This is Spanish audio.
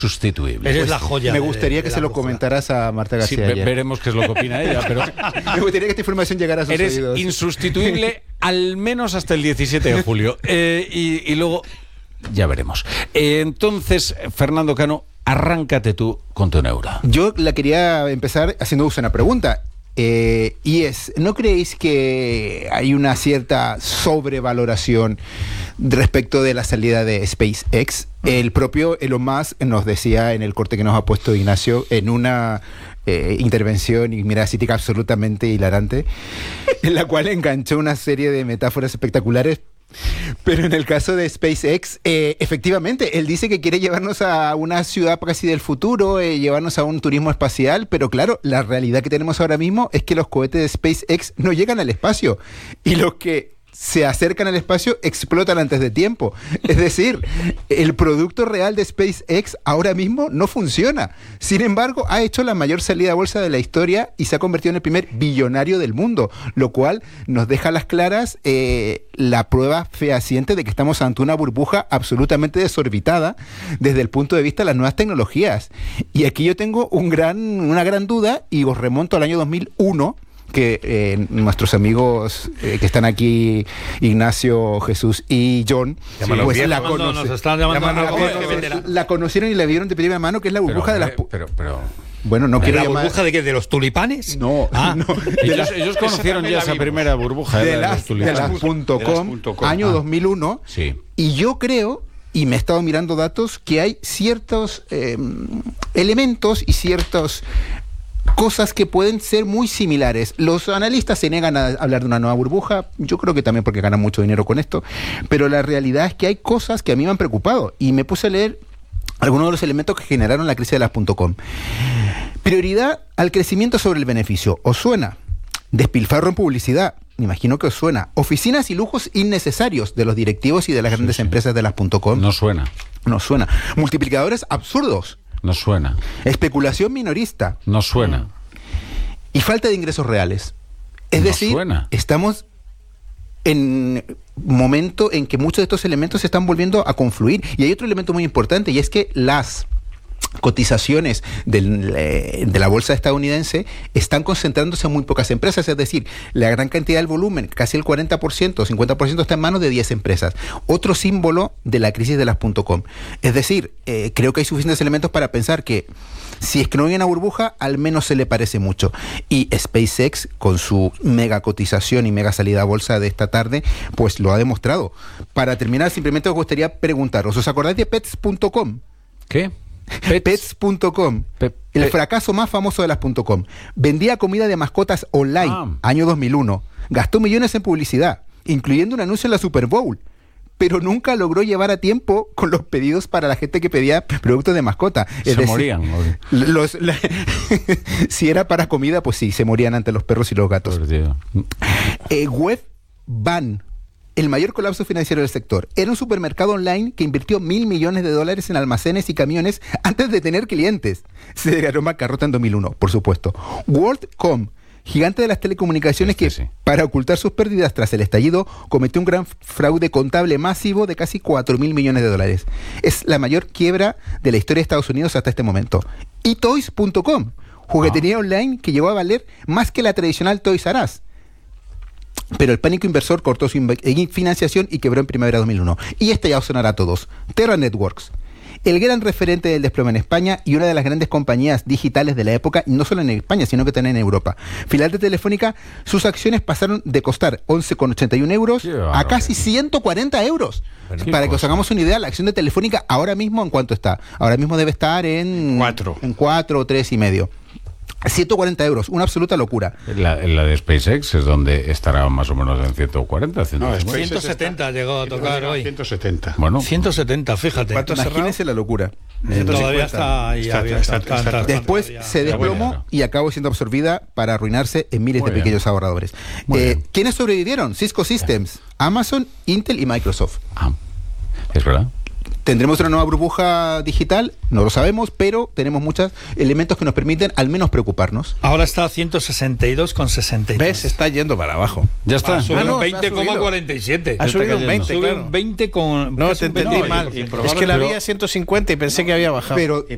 sustituible. Eres la joya. Me gustaría que se lo comentaras a Marta García. Sí, veremos qué es lo que opina ella, pero me gustaría que esta información llegara a sus eres oídos. insustituible al menos hasta el 17 de julio. Y luego ya veremos. Entonces, Fernando Cano, arráncate tú con tu neura. Yo la quería empezar haciendo una pregunta. Y es, ¿no creéis que hay una cierta sobrevaloración respecto de la salida de SpaceX? El propio Elon Musk nos decía en el corte que nos ha puesto Ignacio en una intervención y miracítica absolutamente hilarante, en la cual enganchó una serie de metáforas espectaculares. Pero en el caso de SpaceX, efectivamente, él dice que quiere llevarnos a una ciudad casi del futuro, llevarnos a un turismo espacial, pero claro, la realidad que tenemos ahora mismo es que los cohetes de SpaceX no llegan al espacio y los que se acercan al espacio explotan antes de tiempo. Es decir, el producto real de SpaceX ahora mismo no funciona. Sin embargo, ha hecho la mayor salida a bolsa de la historia y se ha convertido en el primer billonario del mundo, lo cual nos deja a las claras la prueba fehaciente de que estamos ante una burbuja absolutamente desorbitada desde el punto de vista de las nuevas tecnologías. Y aquí yo tengo una gran duda y os remonto al año 2001, que nuestros amigos que están aquí, Ignacio, Jesús y John, pues la conocieron y la vieron de primera mano, que es la burbuja de las... Bueno, no quiero llamar... ¿Burbuja de qué? ¿De los tulipanes? No, no. Ellos conocieron ya esa primera burbuja de las .com, año 2001, sí. Y yo creo, y me he estado mirando datos, que hay ciertos elementos y ciertos cosas que pueden ser muy similares. Los analistas se niegan a hablar de una nueva burbuja, yo creo que también porque ganan mucho dinero con esto, pero la realidad es que hay cosas que a mí me han preocupado y me puse a leer algunos de los elementos que generaron la crisis de las .com. Prioridad al crecimiento sobre el beneficio. ¿Os suena? Despilfarro en publicidad. Me imagino que os suena. Oficinas y lujos innecesarios de los directivos y de las grandes empresas de las .com. No suena. No suena. Multiplicadores absurdos. No suena. Especulación minorista. No suena. Y falta de ingresos reales. Es decir, estamos en momento en que muchos de estos elementos se están volviendo a confluir. Y hay otro elemento muy importante, y es que las cotizaciones de la bolsa estadounidense están concentrándose en muy pocas empresas, es decir, la gran cantidad del volumen, casi el 40%, 50% está en manos de 10 empresas. Otro símbolo de la crisis de las .com. Es decir, creo que hay suficientes elementos para pensar que si es que no hay una burbuja, al menos se le parece mucho. Y SpaceX, con su mega cotización y mega salida a bolsa de esta tarde, pues lo ha demostrado. Para terminar, simplemente os gustaría preguntaros, ¿os acordáis de Pets.com? ¿Qué? Pets.com, el fracaso más famoso de las .com. Vendía comida de mascotas online, año 2001. Gastó millones en publicidad, incluyendo un anuncio en la Super Bowl, pero nunca logró llevar a tiempo con los pedidos para la gente que pedía productos de mascota. Morían. Si era para comida, pues sí, se morían ante los perros y los gatos. Webvan, el mayor colapso financiero del sector. Era un supermercado online que invirtió $1.000 millones en almacenes y camiones antes de tener clientes. Se declaró en bancarrota en 2001, por supuesto. WorldCom, gigante de las telecomunicaciones para ocultar sus pérdidas tras el estallido, cometió un gran fraude contable masivo de casi $4.000 millones. Es la mayor quiebra de la historia de Estados Unidos hasta este momento. Y Toys.com, juguetería online que llegó a valer más que la tradicional Toys R Us. Pero el pánico inversor cortó su financiación y quebró en primavera de 2001. Y este ya os sonará a todos. Terra Networks, el gran referente del desplome en España y una de las grandes compañías digitales de la época, y no solo en España, sino que también en Europa. Filial de Telefónica, sus acciones pasaron de costar 11,81 euros a casi 140 euros. Para que os hagamos una idea, la acción de Telefónica ahora mismo, ¿en cuánto está? Ahora mismo debe estar en 4 o 3,5. 140 euros, una absoluta locura. La de SpaceX es donde estará más o menos en 140, 170 llegó a tocar hoy. 170. Bueno, 170, fíjate. Imagínense la locura. Todavía está. Después se desplomó y acabó siendo absorbida para arruinarse en miles de pequeños ahorradores. ¿Quiénes sobrevivieron? Cisco Systems, Amazon, Intel y Microsoft. Es verdad. ¿Tendremos una nueva burbuja digital? No lo sabemos, pero tenemos muchos elementos que nos permiten al menos preocuparnos. Ahora está a 162,63. ¿Ves? Está yendo para abajo. Ya está. Ha subido 20,47. Ha subido un 20, claro. 20 con... No, te entendí mal. Es que la había 150 y pensé que había bajado. Pero